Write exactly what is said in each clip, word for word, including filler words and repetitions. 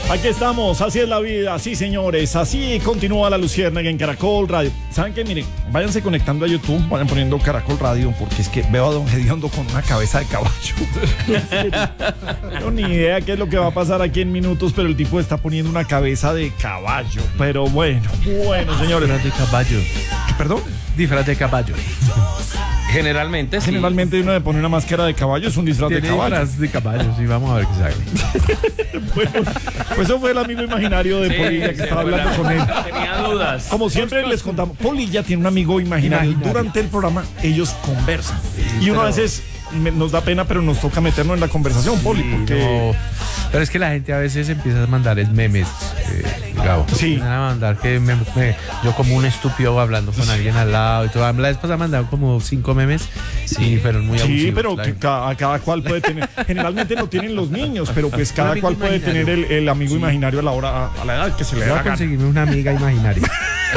Aquí estamos, así es la vida, sí señores, así continúa la Luciérnaga en Caracol Radio. ¿Saben qué? Miren, váyanse conectando a YouTube, vayan poniendo Caracol Radio, porque es que veo a Don Gediondo con una cabeza de caballo. No tengo ni idea qué es lo que va a pasar aquí en minutos, pero el tipo está poniendo una cabeza de caballo. Pero bueno, bueno señores. Disfraz de caballo. ¿Perdón? Disfraz de caballo. Generalmente sí. Generalmente uno le pone una máscara de caballo, es un disfraz de caballo. Disfraz de caballo, sí, vamos a ver qué sale. Bueno, pues eso fue el amigo imaginario de Sí, Polilla que sí, estaba fue hablando la- con él. Tenía dudas. Como siempre les contamos, Polilla tiene un amigo imaginario. Imaginario. Durante el programa ellos conversan. Y uno a pero- veces me- nos da pena, pero nos toca meternos en la conversación, Poli, Sí, porque... no. Pero es que la gente a veces empieza a mandar es memes, eh, Gabo. Sí. Empiezan a mandar que me- me- yo como un estúpido hablando con alguien al lado y todo. La vez pasada mandaron como cinco memes y fueron muy abusivos. Sí, pero la que gente. cada, cada cual puede tener. Generalmente lo tienen los niños, pero pues cada amigo cual puede tener imaginario. el, el amigo imaginario a la hora, a la edad que se le Voy da a la gana. conseguirme una amiga imaginaria.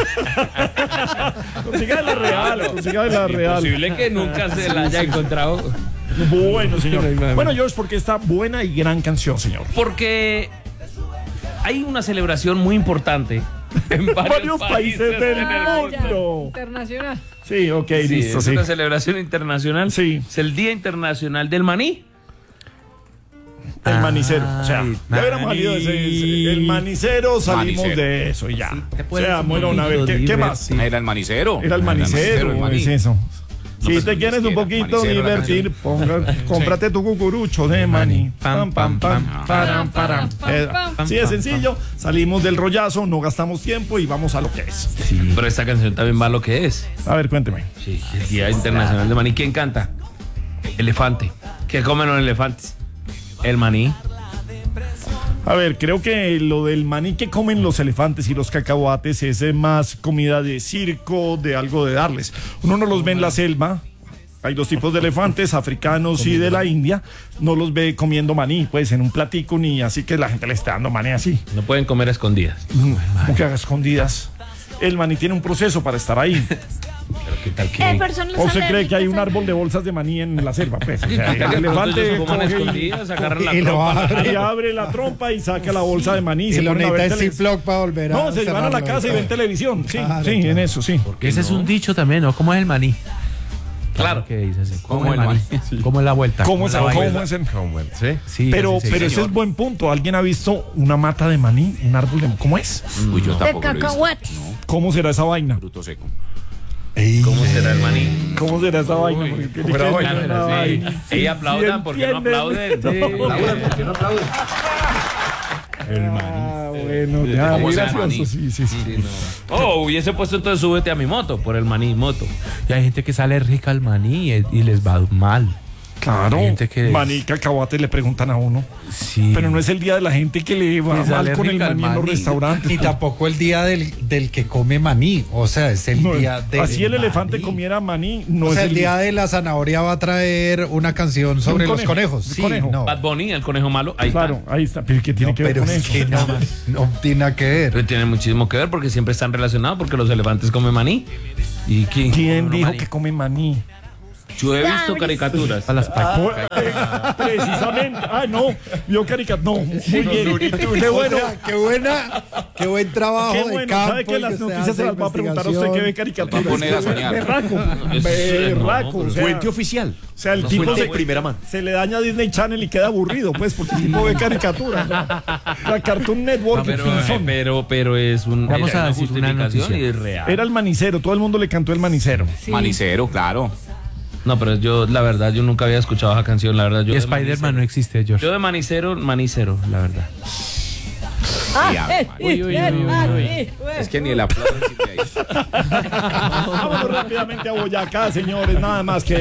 Consiga de la real, consiga de la real. Posible que nunca se la haya encontrado. Bueno, señor. Bueno, George, porque esta buena y gran canción, señor. Porque hay una celebración muy importante en varios, Varios países del en el mundo. Internacional. Sí, ok, Sí, listo, es sí. una celebración internacional. Sí. Es el Día Internacional del Maní. El manicero. O sea, Ay, ya hubiéramos salido de ese, ese- el manicero, salimos Manicero. de eso y ya. te O puedes sea, un bueno, a ver, poquito ¿qué, qué más? divertir. Era el manicero. Era el manicero, el maní. es eso. Si pues, te ni quieres un siquiera, poquito manicero, la divertir, ponga- cómprate tu cucurucho de maní. Pam, pam, pam, param, param. Eh, Así de sencillo, salimos del rollazo, no gastamos tiempo y vamos a lo que es. Sí. Pero esta canción también va a lo que es. A ver, cuénteme. Sí, el Día Internacional del Maní. ¿Quién canta? Elefante. ¿Qué comen los elefantes? El maní. A ver, creo que lo del maní que comen los elefantes y los cacahuates es eh, más comida de circo, de algo de darles. Uno no los ve en la selva. Hay dos tipos de elefantes, africanos y de la India. No los ve comiendo maní, pues en un platico ni así que la gente le está dando maní así. No pueden comer a escondidas. Como que haga escondidas. El maní tiene un proceso para estar ahí. Pero qué tal que... Hay personas ¿O se cree que hay un alérgicas árbol de bolsas de maní en la selva? Pues, o sea, Que el elefante ellos coman a coge y- escondidas, agarran la y lo trompa. y abre la trompa y saca la bolsa de maní. Y se lo ponen a ver necesita el tele- Ziploc para volver a No, se van a la cerrarlo. casa y ven televisión. Sí, Claro, sí, claro. en eso, sí. Ese es un dicho también, ¿no? ¿Cómo es el maní? Claro. ¿Qué dice así? ¿Cómo el maní? ¿Cómo es la vuelta? ¿Cómo es la cómo vaina? es el- ¿Sí? Sí, Pero, así se pero dice. ese es buen punto. ¿Alguien ha visto una mata de maní? Un árbol de... ¿Cómo es? Uy, yo de tampoco lo he visto. cacahuates. ¿Cómo será esa vaina? Fruto seco. ¿Cómo será el maní? ¿Cómo será esa vaina? Porque tiene que ser una Cántelas, sí. vaina. Ey, Sí, aplaudan, sí ¿por qué no entienden. aplauden? El maní. Ah, bueno, ya, ¿Cómo muy será el gracioso. maní? Sí, sí, sí. Oh, hubiese puesto entonces súbete a mi moto, por el maní moto. Y hay gente que sale rica al maní y, y les va mal. Claro. Hay gente que- Maní, cacahuate le preguntan a uno. Sí. Pero no es el día de la gente que le va Que mal sale con el rica el maní en los maní. restaurantes. Ni tampoco el día del, del que come maní. O sea, es el No, día de. así el elefante maní. comiera maní, no O es sea, el el día de la zanahoria va a traer una canción sobre Un los conejo, conejos. un Sí, conejo. no. Bad Bunny, el conejo malo, ahí Claro, está. ahí está. Pero ¿qué tiene No, que ver pero con es eso? que no, no tiene nada que ver. Pero tiene muchísimo que ver porque siempre están relacionados porque los elefantes comen maní. ¿Y quién, ¿Quién come dijo maní? que come maní? Yo he visto caricaturas. A las pa- Precisamente. Ah, no. Vio caricatura. No. Muy bien. Qué O bueno. sea, qué buena, qué buen trabajo Qué de bueno. campo. ¿Sabe que y las se noticias hace se las va a preguntar a usted que ve caricaturas? Va a poner a soñar. Berraco. Es- Berraco. no, o sea, Fuente oficial. O sea, el No, tipo fuente se, de primera mano. se le daña a Disney Channel y queda aburrido, pues, porque el tipo ve caricaturas. ¿No? La Cartoon Network, No, pero, Pinzón. pero, pero es un, Vamos es a una decir una justificación noticia. y es real. Era el manicero, todo el mundo le cantó el manicero. Manicero, claro. No, pero yo, la verdad, yo nunca había escuchado esa canción, la verdad. Yo Y de Spider-Man no manicero- existe, George. Yo de manicero, manicero, la verdad. Ya, man. Uy, uy, uy, uy. Es que ni el aplauso existe ahí. Vámonos rápidamente a Boyacá, señores, nada más que